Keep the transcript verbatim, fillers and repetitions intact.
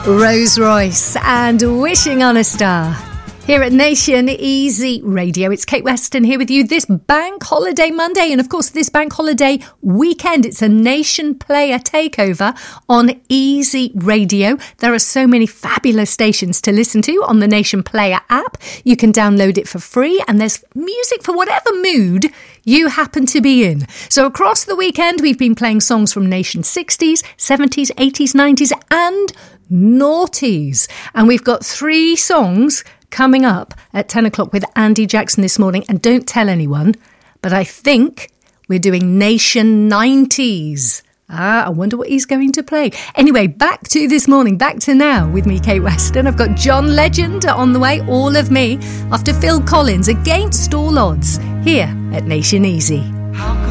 Rose Royce and Wishing on a Star. Here at Nation Easy Radio, it's Kate Weston here with you this Bank Holiday Monday, and of course this Bank Holiday weekend. It's a Nation Player takeover on Easy Radio. There are so many fabulous stations to listen to on the Nation Player app. You can download it for free, and there's music for whatever mood you happen to be in. So across the weekend, we've been playing songs from Nation sixties, seventies, eighties, nineties, and noughties. And we've got three songs coming up at ten o'clock with Andy Jackson this morning. And don't tell anyone, but I think we're doing Nation nineties. Ah, I wonder what he's going to play. Anyway, back to this morning, back to now with me, Kate Weston. I've got John Legend on the way, All of Me, after Phil Collins, Against All Odds, here at Nation Easy.